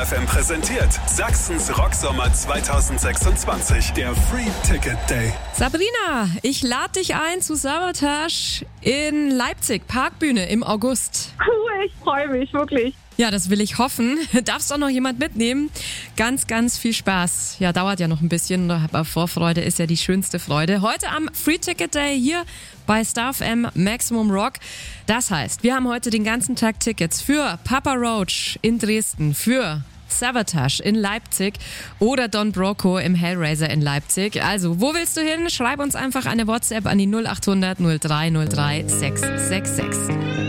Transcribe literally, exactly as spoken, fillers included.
F M präsentiert Sachsens Rocksommer zwanzig sechsundzwanzig, der Free Ticket Day. Sabrina, ich lade dich ein zu Savatage in Leipzig, Parkbühne im August. Cool, ich freue mich, wirklich. Ja, das will ich hoffen. Darfst auch noch jemand mitnehmen? Ganz, ganz viel Spaß. Ja, dauert ja noch ein bisschen, aber Vorfreude ist ja die schönste Freude. Heute am Free Ticket Day hier bei Star F M Maximum Rock. Das heißt, wir haben heute den ganzen Tag Tickets für Papa Roach in Dresden, für Savatage in Leipzig oder Don Broco im Hellraiser in Leipzig. Also, wo willst du hin? Schreib uns einfach eine WhatsApp an die null acht hundert null drei null drei sechs sechs sechs.